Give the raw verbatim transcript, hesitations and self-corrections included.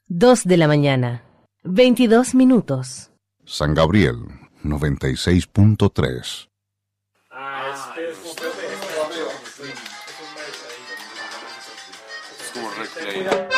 Dos de la mañana, veintidós minutos. San Gabriel, noventa y seis punto tres. Ah, este es como replay.